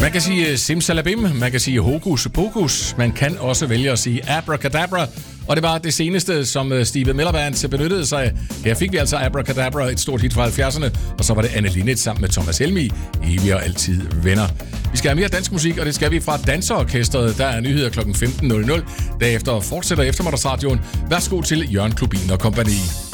Man kan sige simsalabim, man kan sige hokus pokus, man kan også vælge at sige abracadabra, og det var det seneste, som Steve Miller Band benyttede sig. Her fik vi altså Abracadabra, et stort hit fra 70'erne, og så var det Anne Linnet sammen med Thomas Helmig, evig og altid venner. Vi skal have mere dansk musik, og det skal vi fra Danserorkestret. Der er nyheder kl. 15.00. Derefter fortsætter eftermiddagsradioen. Værsgo til Jørgen Klubin og kompagni.